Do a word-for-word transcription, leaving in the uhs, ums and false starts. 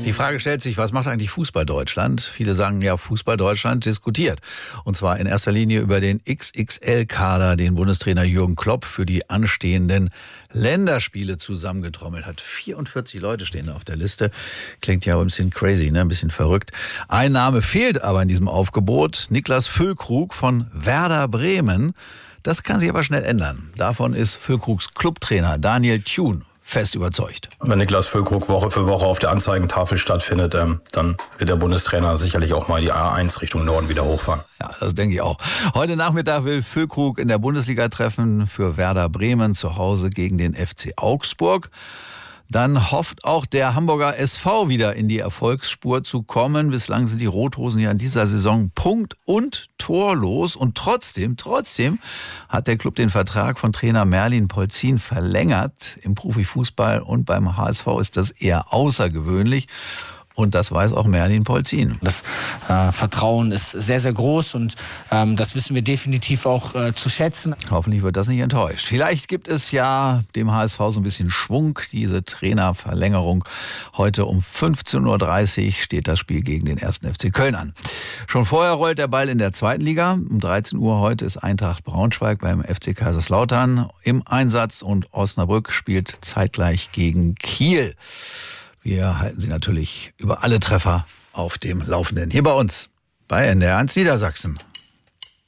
Die Frage stellt sich, was macht eigentlich Fußball Deutschland? Viele sagen ja, Fußball Deutschland diskutiert. Und zwar in erster Linie über den X X L-Kader, den Bundestrainer Jürgen Klopp für die anstehenden Länderspiele zusammengetrommelt hat. vierundvierzig Leute stehen auf der Liste. Klingt ja ein bisschen crazy, ne? Ein bisschen verrückt. Ein Name fehlt aber in diesem Aufgebot. Niklas Füllkrug von Werder Bremen. Das kann sich aber schnell ändern. Davon ist Füllkrugs Clubtrainer Daniel Thune fest überzeugt. Wenn Niklas Füllkrug Woche für Woche auf der Anzeigentafel stattfindet, ähm, dann wird der Bundestrainer sicherlich auch mal die A eins Richtung Norden wieder hochfahren. Ja, das denke ich auch. Heute Nachmittag will Füllkrug in der Bundesliga treffen für Werder Bremen zu Hause gegen den F C Augsburg. Dann hofft auch der Hamburger S V wieder in die Erfolgsspur zu kommen. Bislang sind die Rothosen ja in dieser Saison punkt- und torlos. Und trotzdem, trotzdem hat der Club den Vertrag von Trainer Merlin Polzin verlängert. Im Profifußball und beim H S V ist das eher außergewöhnlich. Und das weiß auch Merlin Polzin. Das äh, Vertrauen ist sehr, sehr groß und ähm, das wissen wir definitiv auch äh, zu schätzen. Hoffentlich wird das nicht enttäuscht. Vielleicht gibt es ja dem H S V so ein bisschen Schwung, diese Trainerverlängerung. Heute um fünfzehn Uhr dreißig steht das Spiel gegen den ersten F C Köln an. Schon vorher rollt der Ball in der zweiten Liga. Um dreizehn Uhr heute ist Eintracht Braunschweig beim F C Kaiserslautern im Einsatz und Osnabrück spielt zeitgleich gegen Kiel. Wir halten Sie natürlich über alle Treffer auf dem Laufenden. Hier bei uns bei N D R eins Niedersachsen.